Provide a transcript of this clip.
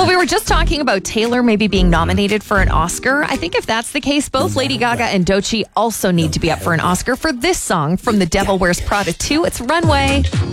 Well, we were just talking about Taylor maybe being nominated for an Oscar. I think if that's the case, both Lady Gaga and Doechii also need to be up for an Oscar for this song from The Devil Wears Prada 2. It's Runway.